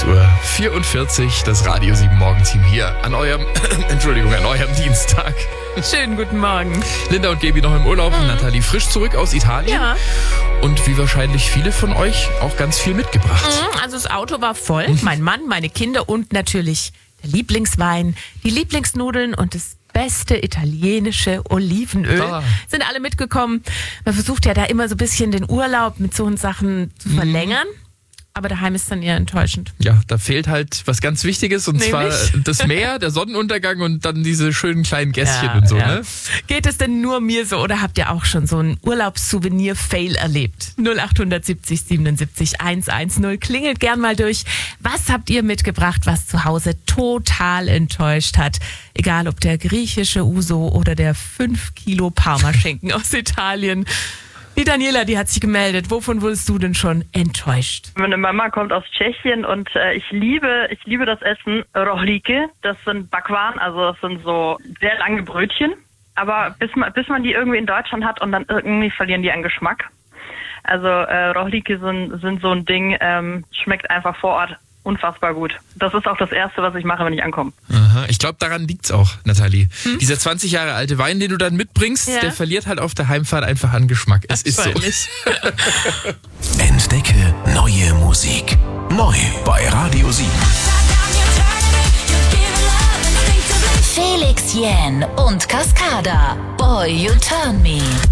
6:44 Uhr, das Radio 7 Morgenteam hier an eurem Dienstag. Schönen guten Morgen. Linda und Gaby noch im Urlaub, Nathalie frisch zurück aus Italien. Ja. Und wie wahrscheinlich viele von euch auch ganz viel mitgebracht. Also das Auto war voll, mein Mann, meine Kinder und natürlich der Lieblingswein, die Lieblingsnudeln und das beste italienische Olivenöl sind alle mitgekommen. Man versucht ja da immer so ein bisschen den Urlaub mit so Sachen zu verlängern. Aber daheim ist dann eher enttäuschend. Ja, da fehlt halt was ganz Wichtiges und zwar das Meer, der Sonnenuntergang und dann diese schönen kleinen Gässchen und so, ne? Geht es denn nur mir so oder habt ihr auch schon so einen Urlaubssouvenir-Fail erlebt? 0870 77 110. Klingelt gern mal durch. Was habt ihr mitgebracht, was zu Hause total enttäuscht hat? Egal ob der griechische Uso oder der 5 Kilo Parmaschinken aus Italien. Die Daniela, die hat sich gemeldet. Wovon wurdest du denn schon enttäuscht? Meine Mama kommt aus Tschechien und ich liebe das Essen Rohlíky. Das sind Backwaren, also das sind so sehr lange Brötchen. Aber bis man die irgendwie in Deutschland hat und dann irgendwie verlieren die an Geschmack. Also Rohlíky sind so ein Ding, schmeckt einfach vor Ort unfassbar gut. Das ist auch das Erste, was ich mache, wenn ich ankomme. Aha, ich glaube, daran liegt's auch, Nathalie. Dieser 20 Jahre alte Wein, den du dann mitbringst, der verliert halt auf der Heimfahrt einfach an Geschmack. Es ist so. Entdecke neue Musik. Neu bei Radio 7. Felix Jähn und Cascada. Boy, You Turn Me.